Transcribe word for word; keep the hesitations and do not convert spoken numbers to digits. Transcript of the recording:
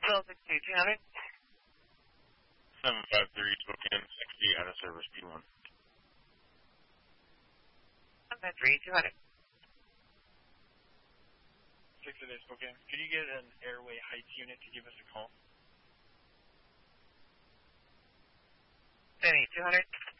Bill six two two hundred. seven five three Spokane sixty out of service B one. seven five three two hundred. six of Spokane. Could you get an airway heights unit to give us a call? seven eight two hundred.